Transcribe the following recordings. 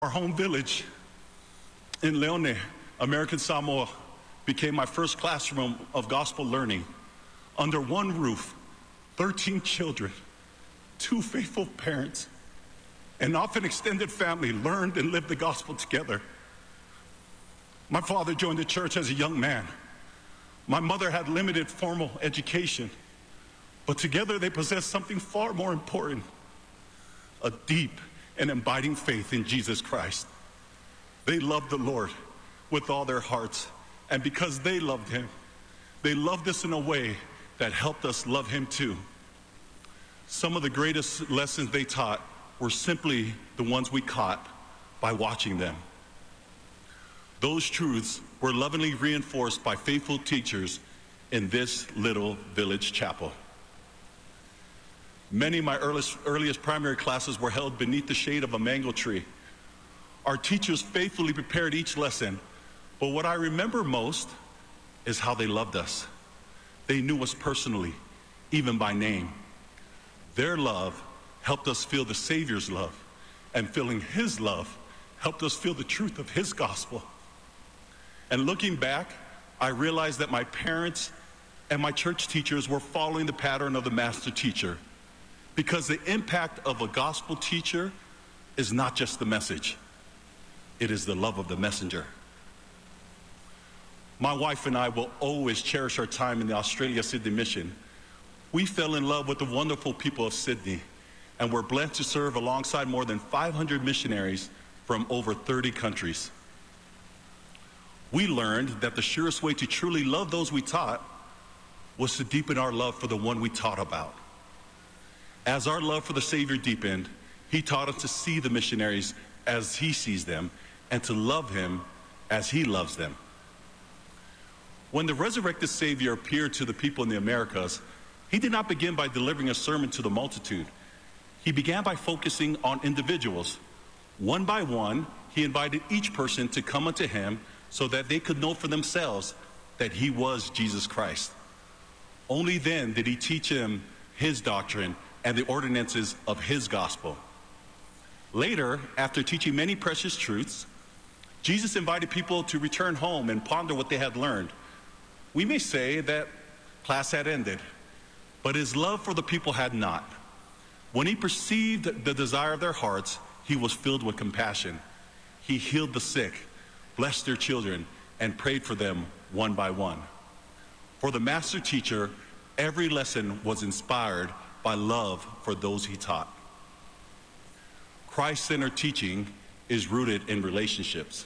Our home village in Leone, American Samoa, became my first classroom of gospel learning. Under one roof, 13 children, 2 faithful parents, an often extended family learned and lived the gospel together. My father joined the church as a young man. My mother had limited formal education, but together they possessed something far more important, a deep and abiding faith in Jesus Christ. They loved the Lord with all their hearts, and because they loved him, they loved us in a way that helped us love him too. Some of the greatest lessons they taught were simply the ones we caught by watching them. Those truths were lovingly reinforced by faithful teachers in this little village chapel. Many of my earliest primary classes were held beneath the shade of a mango tree. Our teachers faithfully prepared each lesson, but what I remember most is how they loved us. They knew us personally, even by name. Their love helped us feel the Savior's love, and feeling his love helped us feel the truth of his gospel. And looking back, I realized that my parents and my church teachers were following the pattern of the master teacher, because the impact of a gospel teacher is not just the message, it is the love of the messenger. My wife and I will always cherish our time in the Australia-Sydney mission. We fell in love with the wonderful people of Sydney, and were blessed to serve alongside more than 500 missionaries from over 30 countries. We learned that the surest way to truly love those we taught was to deepen our love for the one we taught about. As our love for the Savior deepened, he taught us to see the missionaries as he sees them, and to love him as he loves them. When the resurrected Savior appeared to the people in the Americas, he did not begin by delivering a sermon to the multitude. He began by focusing on individuals. One by one, he invited each person to come unto him so that they could know for themselves that he was Jesus Christ. Only then did he teach them his doctrine and the ordinances of his gospel. Later, after teaching many precious truths, Jesus invited people to return home and ponder what they had learned. We may say that class had ended, but his love for the people had not. When he perceived the desire of their hearts, he was filled with compassion. He healed the sick, blessed their children, and prayed for them one by one. For the master teacher, every lesson was inspired by love for those he taught. Christ-centered teaching is rooted in relationships.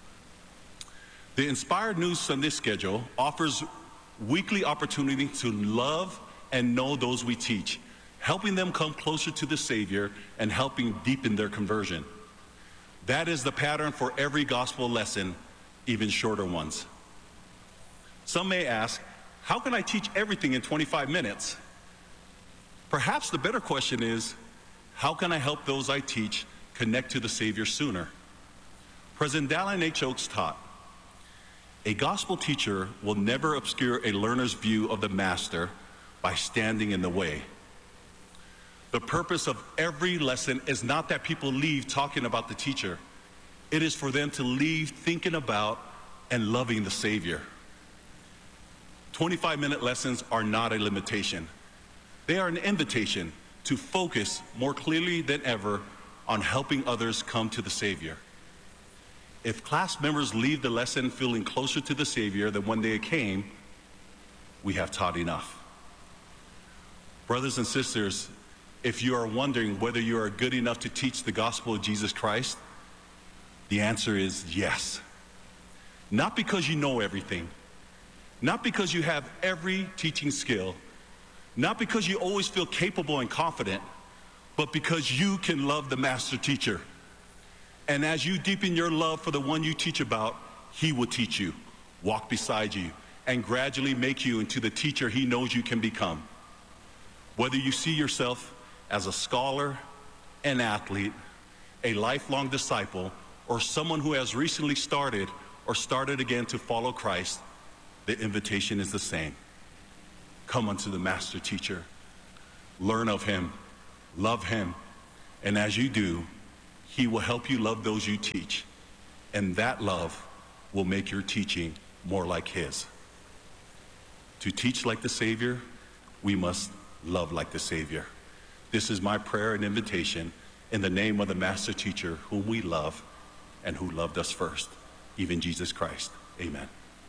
The Inspired News Sunday schedule offers weekly opportunity to love and know those we teach, helping them come closer to the Savior and helping deepen their conversion. That is the pattern for every gospel lesson, even shorter ones. Some may ask, how can I teach everything in 25 minutes? Perhaps the better question is, how can I help those I teach connect to the Savior sooner? President Dallin H. Oaks taught, a gospel teacher will never obscure a learner's view of the master by standing in the way. The purpose of every lesson is not that people leave talking about the teacher. It is for them to leave thinking about and loving the Savior. 25-minute lessons are not a limitation. They are an invitation to focus more clearly than ever on helping others come to the Savior. If class members leave the lesson feeling closer to the Savior than when they came, we have taught enough. Brothers and sisters, if you are wondering whether you are good enough to teach the gospel of Jesus Christ, the answer is yes. Not because you know everything, not because you have every teaching skill, not because you always feel capable and confident, but because you can love the master teacher. And as you deepen your love for the one you teach about, he will teach you, walk beside you, and gradually make you into the teacher he knows you can become. Whether you see yourself as a scholar, an athlete, a lifelong disciple, or someone who has recently started or started again to follow Christ, the invitation is the same. Come unto the master teacher, learn of him, love him, and as you do, He will help you love those you teach, and that love will make your teaching more like his. To teach like the Savior, we must love like the Savior. This is my prayer and invitation in the name of the Master Teacher whom we love and who loved us first, even Jesus Christ. Amen.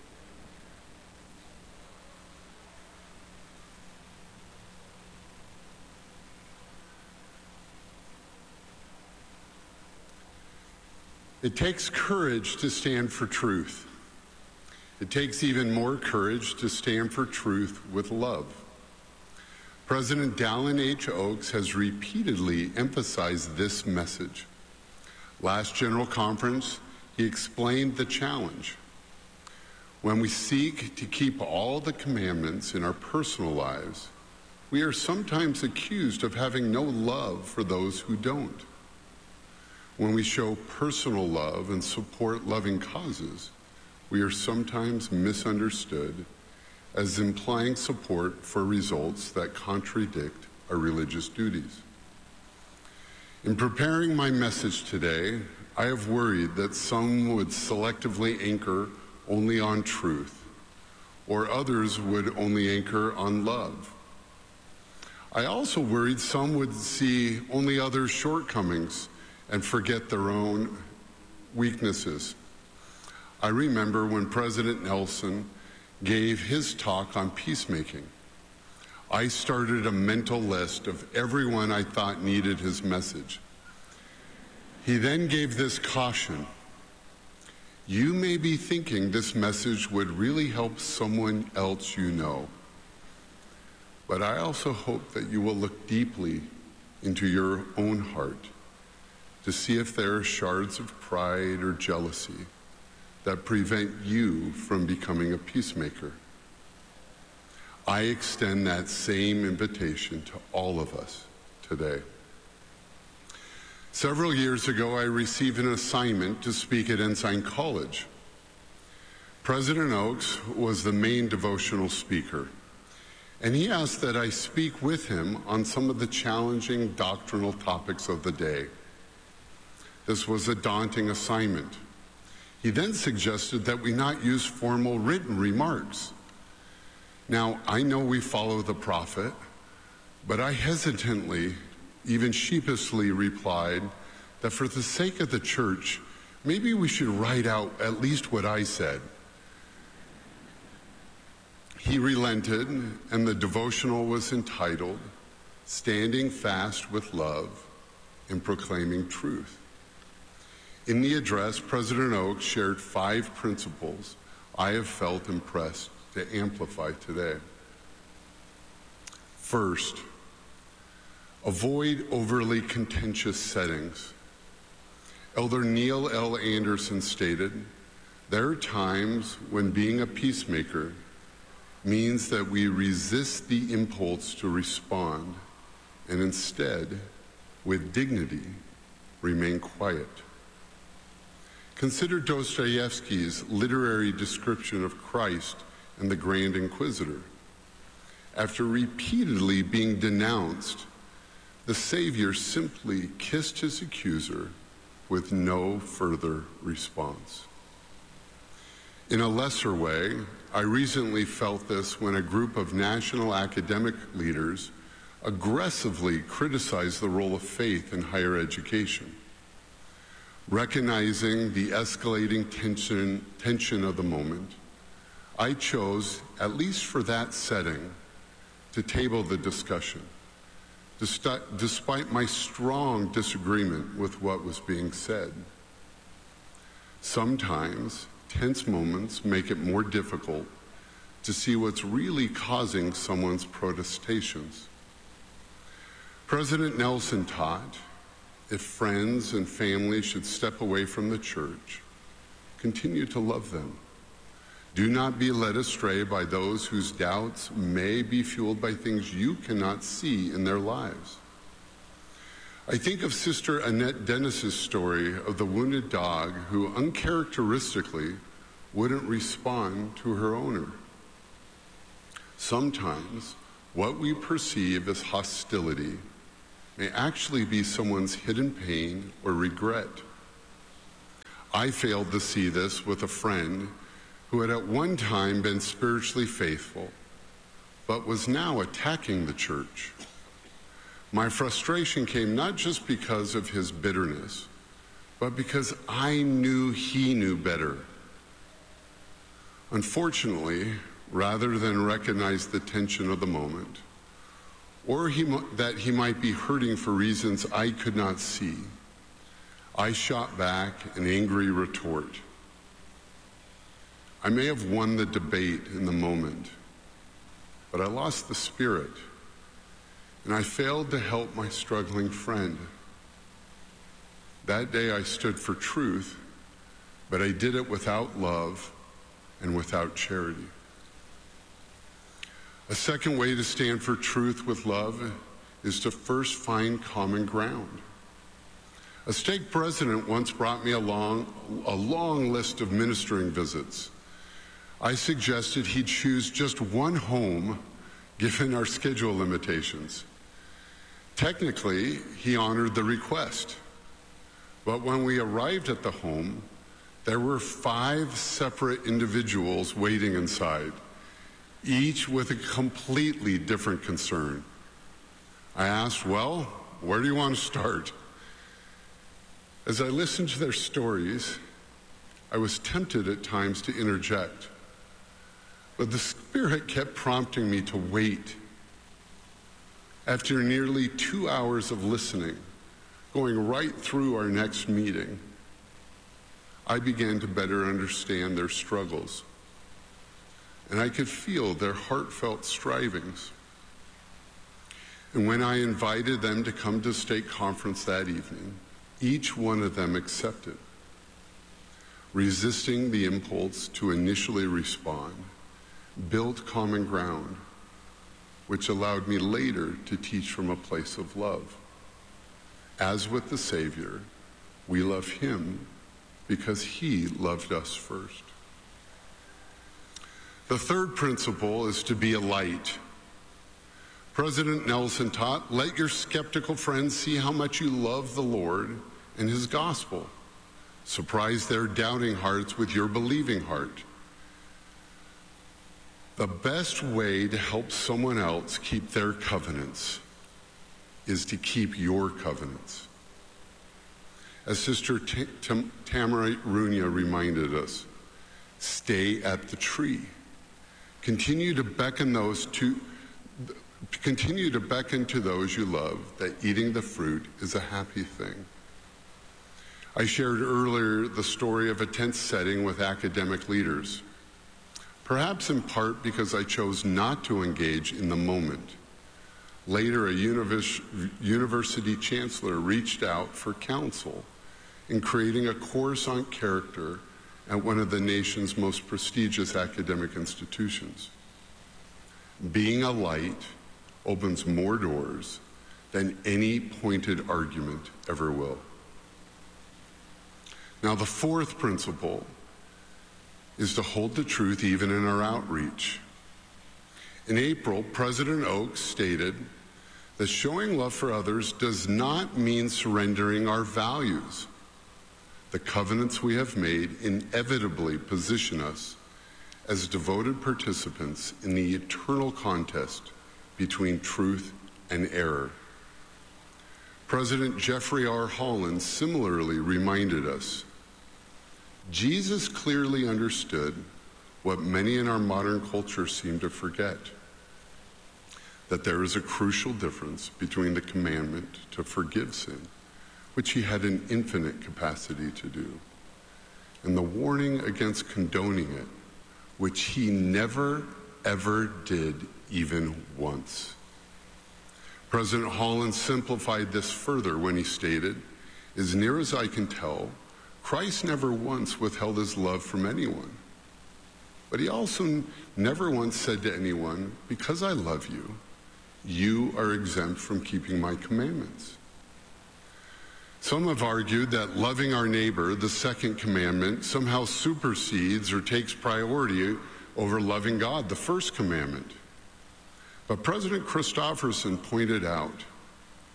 It takes courage to stand for truth. It takes even more courage to stand for truth with love. President Dallin H. Oaks has repeatedly emphasized this message. Last General Conference, he explained the challenge. When we seek to keep all the commandments in our personal lives, we are sometimes accused of having no love for those who don't. When we show personal love and support loving causes, we are sometimes misunderstood as implying support for results that contradict our religious duties. In preparing my message today, I have worried that some would selectively anchor only on truth, or others would only anchor on love. I also worried some would see only others' shortcomings and forget their own weaknesses. I remember when President Nelson gave his talk on peacemaking. I started a mental list of everyone I thought needed his message. He then gave this caution. You may be thinking this message would really help someone else you know, but I also hope that you will look deeply into your own heart to see if there are shards of pride or jealousy that prevent you from becoming a peacemaker. I extend that same invitation to all of us today. Several years ago, I received an assignment to speak at Ensign College. President Oaks was the main devotional speaker, and he asked that I speak with him on some of the challenging doctrinal topics of the day. This was a daunting assignment. He then suggested that we not use formal written remarks. Now, I know we follow the prophet, but I hesitantly, even sheepishly replied that for the sake of the church, maybe we should write out at least what I said. He relented, and the devotional was entitled, Standing Fast with Love and Proclaiming Truth. In the address, President Oaks shared 5 principles I have felt impressed to amplify today. First, avoid overly contentious settings. Elder Neil L. Anderson stated, there are times when being a peacemaker means that we resist the impulse to respond and instead, with dignity, remain quiet. Consider Dostoevsky's literary description of Christ and the Grand Inquisitor. After repeatedly being denounced, the Savior simply kissed his accuser with no further response. In a lesser way, I recently felt this when a group of national academic leaders aggressively criticized the role of faith in higher education. Recognizing the escalating tension of the moment, I chose, at least for that setting, to table the discussion, despite my strong disagreement with what was being said. Sometimes, tense moments make it more difficult to see what's really causing someone's protestations. President Nelson taught, if friends and family should step away from the church, continue to love them. Do not be led astray by those whose doubts may be fueled by things you cannot see in their lives. I think of Sister Annette Dennis's story of the wounded dog who uncharacteristically wouldn't respond to her owner. Sometimes what we perceive as hostility may actually be someone's hidden pain or regret. I failed to see this with a friend who had at one time been spiritually faithful, but was now attacking the church. My frustration came not just because of his bitterness, but because I knew he knew better. Unfortunately, rather than recognize the tension of the moment, or that he might be hurting for reasons I could not see, I shot back an angry retort. I may have won the debate in the moment, but I lost the spirit, and I failed to help my struggling friend. That day I stood for truth, but I did it without love and without charity. A second way to stand for truth with love is to first find common ground. A stake president once brought me a long list of ministering visits. I suggested he choose just one home given our schedule limitations. Technically, he honored the request. But when we arrived at the home, there were 5 separate individuals waiting inside, each with a completely different concern. I asked, well, where do you want to start? As I listened to their stories, I was tempted at times to interject, but the Spirit kept prompting me to wait. After nearly 2 hours of listening, going right through our next meeting, I began to better understand their struggles, and I could feel their heartfelt strivings. And when I invited them to come to stake conference that evening, each one of them accepted, resisting the impulse to initially respond, built common ground, which allowed me later to teach from a place of love. As with the Savior, we love him because he loved us first. The third principle is to be a light. President Nelson taught, let your skeptical friends see how much you love the Lord and his gospel. Surprise their doubting hearts with your believing heart. The best way to help someone else keep their covenants is to keep your covenants. As Sister Tamara Runia reminded us, stay at the tree. Continue to beckon to those you love that eating the fruit is a happy thing. I shared earlier the story of a tense setting with academic leaders, perhaps in part because I chose not to engage in the moment. Later, a university chancellor reached out for counsel in creating a course on character at one of the nation's most prestigious academic institutions. Being a light opens more doors than any pointed argument ever will. Now, the fourth principle is to hold the truth even in our outreach. In April, President Oaks stated that showing love for others does not mean surrendering our values. The covenants we have made inevitably position us as devoted participants in the eternal contest between truth and error. President Jeffrey R. Holland similarly reminded us, Jesus clearly understood what many in our modern culture seem to forget, that there is a crucial difference between the commandment to forgive sin, which he had an infinite capacity to do, and the warning against condoning it, which he never, ever did even once. President Holland simplified this further when he stated, as near as I can tell, Christ never once withheld his love from anyone. But he also never once said to anyone, because I love you, you are exempt from keeping my commandments. Some have argued that loving our neighbor, the second commandment, somehow supersedes or takes priority over loving God, the first commandment. But President Christopherson pointed out,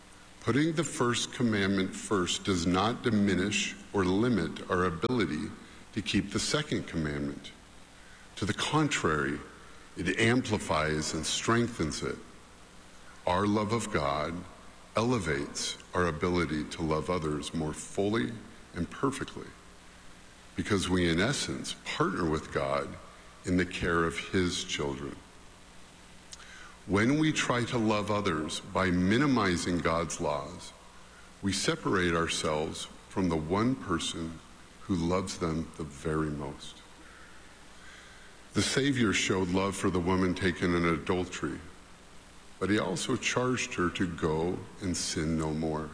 Putting the first commandment first does not diminish or limit our ability to keep the second commandment. To the contrary, it amplifies and strengthens it. Our love of God elevates our ability to love others more fully and perfectly, because we, in essence, partner with God in the care of His children. When we try to love others by minimizing God's laws, we separate ourselves from the one person who loves them the very most. The Savior showed love for the woman taken in adultery, but He also charged her to go and sin no more.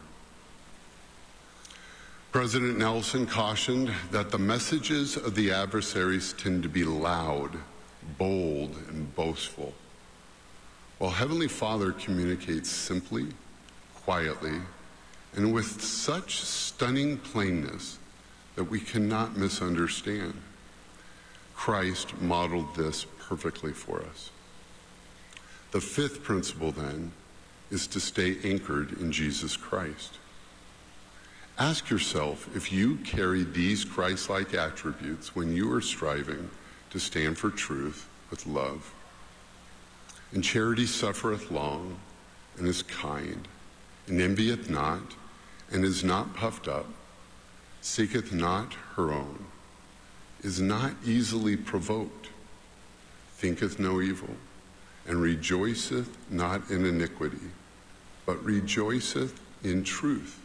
President Nelson cautioned that the messages of the adversaries tend to be loud, bold, and boastful, while Heavenly Father communicates simply, quietly, and with such stunning plainness that we cannot misunderstand. Christ modeled this perfectly for us. The fifth principle, then, is to stay anchored in Jesus Christ. Ask yourself if you carry these Christ-like attributes when you are striving to stand for truth with love. And charity suffereth long, and is kind, and envieth not, and is not puffed up, seeketh not her own, is not easily provoked, thinketh no evil, and rejoiceth not in iniquity, but rejoiceth in truth.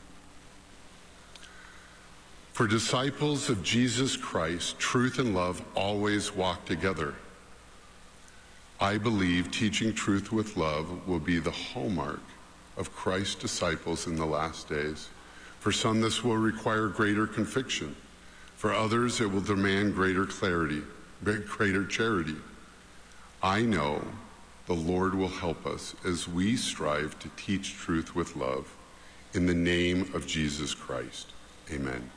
For disciples of Jesus Christ, truth and love always walk together. I believe teaching truth with love will be the hallmark of Christ's disciples in the last days. For some, this will require greater conviction. For others, it will demand greater clarity, greater charity. I know the Lord will help us as we strive to teach truth with love. In the name of Jesus Christ, amen.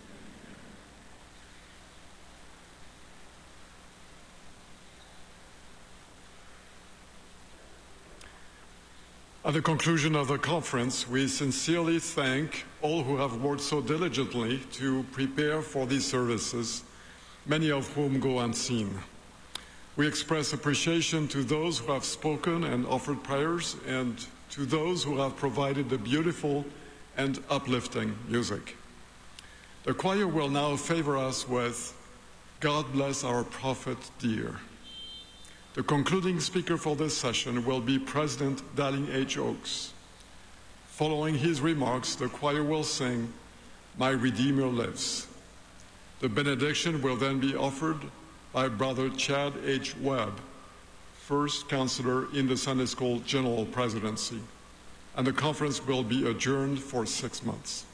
At the conclusion of the conference, we sincerely thank all who have worked so diligently to prepare for these services, many of whom go unseen. We express appreciation to those who have spoken and offered prayers, and to those who have provided the beautiful and uplifting music. The choir will now favor us with "God Bless Our Prophet Dear." The concluding speaker for this session will be President Dallin H. Oaks. Following his remarks, the choir will sing "My Redeemer Lives." The benediction will then be offered by Brother Chad H. Webb, first counselor in the Sunday School General Presidency, and the conference will be adjourned for 6 months.